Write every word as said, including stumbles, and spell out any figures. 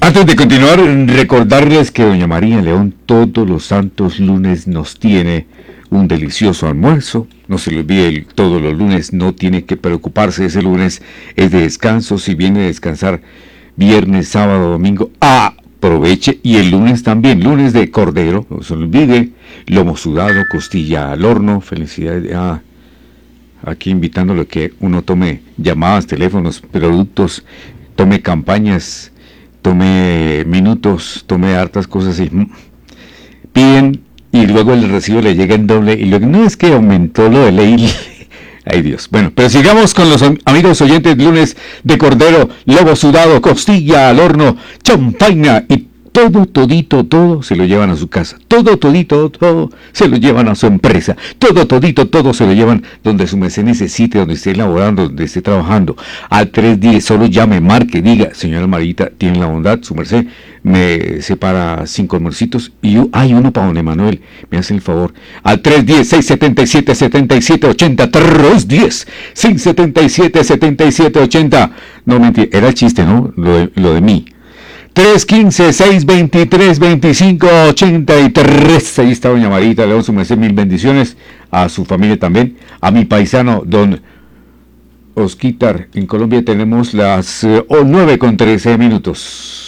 Antes de continuar, recordarles que doña María León todos los santos lunes nos tiene un delicioso almuerzo. No se le olvide, el, todos los lunes no tiene que preocuparse, ese lunes es de descanso. Si viene a descansar viernes, sábado, domingo, aproveche. Y el lunes también, lunes de cordero, no se le olvide, lomo sudado, costilla al horno. Felicidades. Ah, aquí invitándolo a que uno tome llamadas, teléfonos, productos, tome campañas, tome minutos, tome hartas cosas y piden y luego el recibo le llega en doble y luego no es que aumentó lo de ley. Ay Dios. Bueno, pero sigamos con los amigos oyentes. Lunes de cordero, lobo sudado, costilla al horno, champaña y todo, todito, todo se lo llevan a su casa. Todo, todito, todo se lo llevan a su empresa. Todo, todito, todo se lo llevan donde su merced necesite, donde esté elaborando, donde esté trabajando. Al tres diez, solo llame, marque, diga, señora Marita, tiene la bondad, su merced me separa cinco almuercitos y yo, hay uno para don Emanuel, me hace el favor. Al tres diez, seis setenta y siete, setenta y siete ochenta, tres diez, seis setenta y siete, setenta y siete ochenta. No, mentira, era el chiste, ¿no? Lo de, lo de mí. tres quince, seis veintitrés, veinticinco ochenta y tres. Ahí está doña Marita León, su merced, mil bendiciones. A su familia también. A mi paisano, don Osquitar. En Colombia tenemos las eh, nueve con trece minutos.